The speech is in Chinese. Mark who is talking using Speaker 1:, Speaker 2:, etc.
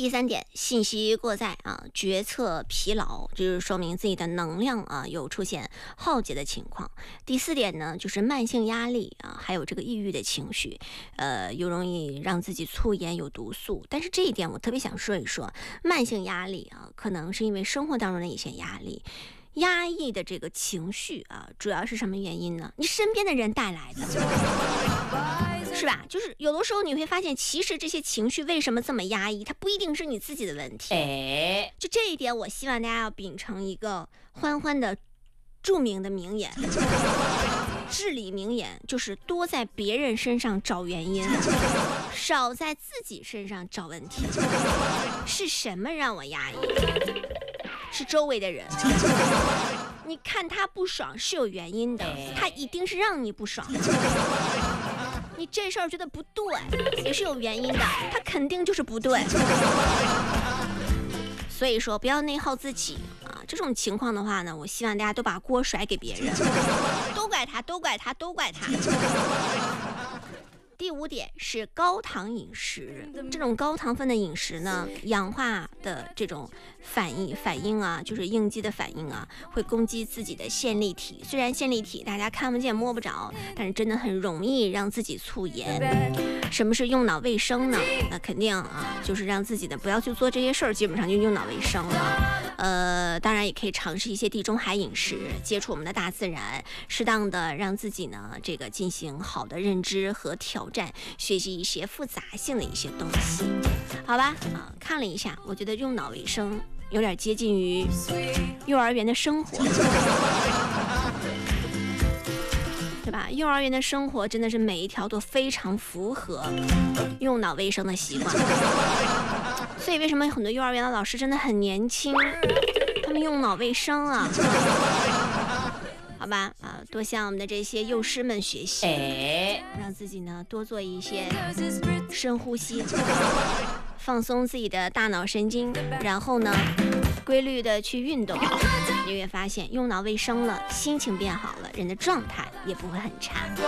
Speaker 1: 3点，信息过载啊，决策疲劳，就是说明自己的能量啊有出现耗竭的情况。第4点呢，就是慢性压力啊，还有这个抑郁的情绪，又容易让自己促炎有毒素。但是这一点我特别想说一说，慢性压力啊，可能是因为生活当中的一些压力。压抑的这个情绪啊，主要是什么原因呢？你身边的人带来的，是吧？就是有的时候你会发现，其实这些情绪为什么这么压抑，它不一定是你自己的问题。就这一点，我希望大家要秉承一个欢欢的著名的名言，至理名言，就是多在别人身上找原因，少在自己身上找问题。是什么让我压抑？是周围的人。你看他不爽是有原因的，他一定是让你不爽。你这事儿觉得不对，也是有原因的，他肯定就是不对。所以说不要内耗自己啊！这种情况的话呢，我希望大家都把锅甩给别人，都怪他，都怪他，都怪他。第5点是高糖饮食，这种高糖分的饮食呢，氧化的这种反应啊，就是应激的反应啊，会攻击自己的线粒体。虽然线粒体大家看不见摸不着，但是真的很容易让自己促炎。什么是用脑卫生呢？那肯定啊，就是让自己的不要去做这些事儿，基本上就用脑卫生了。当然也可以尝试一些地中海饮食，接触我们的大自然，适当的让自己呢这个进行好的认知和挑战，学习一些复杂性的一些东西，好吧？看了一下，我觉得用脑卫生有点接近于幼儿园的生活。对吧？幼儿园的生活真的是每一条都非常符合用脑卫生的习惯，所以为什么很多幼儿园的老师真的很年轻，他们用脑卫生啊？好吧，多向我们的这些幼师们学习，让自己呢多做一些深呼吸，放松自己的大脑神经，然后呢规律的去运动，你会发现用脑卫生了，心情变好了，人的状态也不会很差。